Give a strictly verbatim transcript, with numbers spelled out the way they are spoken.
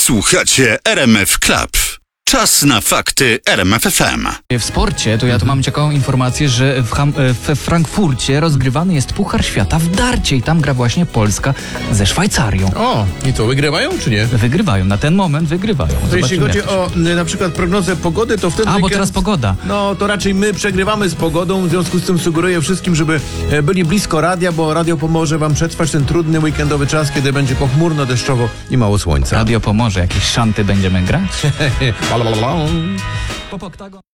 Słuchacie R M F Club. Czas na fakty R M F F M. W sporcie to ja tu mam ciekawą informację, że w, Ham, w Frankfurcie rozgrywany jest Puchar Świata w darcie i tam gra właśnie Polska ze Szwajcarią. O, i to wygrywają czy nie? Wygrywają, na ten moment wygrywają. To jeśli Zobaczymy, chodzi jak o y, na przykład prognozę pogody, to wtedy... A, bo teraz pogoda. No, to raczej my przegrywamy z pogodą, w związku z tym sugeruję wszystkim, żeby e, byli blisko radia, bo radio pomoże wam przetrwać ten trudny weekendowy czas, kiedy będzie pochmurno, deszczowo i mało słońca. Radio pomoże, jakieś szanty będziemy grać? La, la, la, la. Pop Oktagon.